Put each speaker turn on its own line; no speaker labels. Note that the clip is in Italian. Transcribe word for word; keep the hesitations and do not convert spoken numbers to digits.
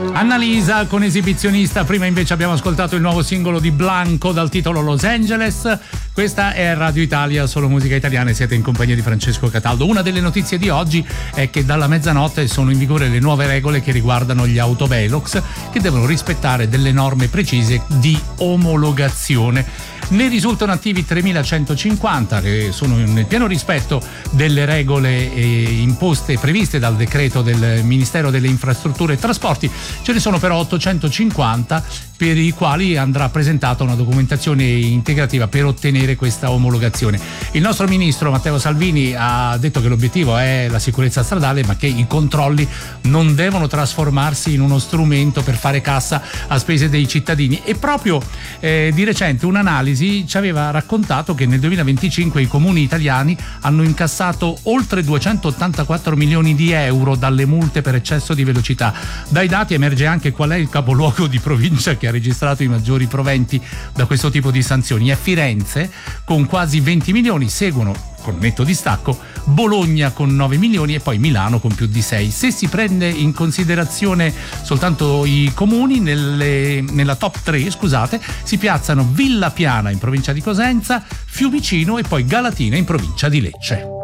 Annalisa con Esibizionista, prima invece abbiamo ascoltato il nuovo singolo di Blanco dal titolo Los Angeles. Questa è Radio Italia, solo musica italiana, e siete in compagnia di Francesco Cataldo. Una delle notizie di oggi è che dalla mezzanotte sono in vigore le nuove regole che riguardano gli autovelox, che devono rispettare delle norme precise di omologazione. Ne risultano attivi tremilacentocinquanta, che sono nel pieno rispetto delle regole eh, imposte, previste dal decreto del Ministero delle Infrastrutture e Trasporti. Ce ne sono però ottocentocinquanta per i quali andrà presentata una documentazione integrativa per ottenere questa omologazione. Il nostro ministro Matteo Salvini ha detto che l'obiettivo è la sicurezza stradale, ma che i controlli non devono trasformarsi in uno strumento per fare cassa a spese dei cittadini. E proprio eh, di recente un'analisi ci aveva raccontato che nel duemilaventicinque i comuni italiani hanno incassato oltre duecentottantaquattro milioni di euro dalle multe per eccesso di velocità. Dai dati emerge anche qual è il capoluogo di provincia che ha registrato i maggiori proventi da questo tipo di sanzioni. È Firenze con quasi venti milioni, seguono con netto distacco Bologna con nove milioni e poi Milano con più di sei. Se si prende in considerazione soltanto i comuni, nelle, nella top tre, scusate, si piazzano Villa Piana in provincia di Cosenza, Fiumicino e poi Galatina in provincia di Lecce.